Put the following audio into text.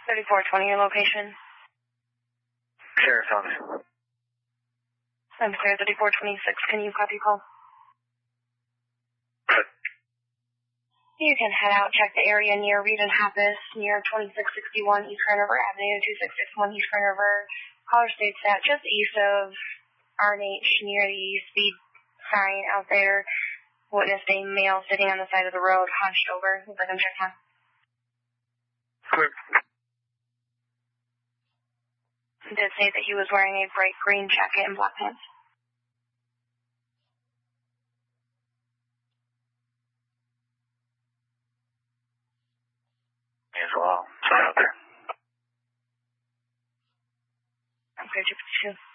3420, your location. Sheriff's office. I'm clear, 3426. Can you copy call? Good. You can head out, check the area near Reed and Happis, near 2661 East Grand River Avenue, 2661 East Grand River. Caller states that just east of R&H, near the speed sign out there, witnessed a male sitting on the side of the road, hunched over. Looks like I'm checked on. Clear. He did say that he was wearing a bright green jacket and black pants. As well. It's out there. I'm clear, 252.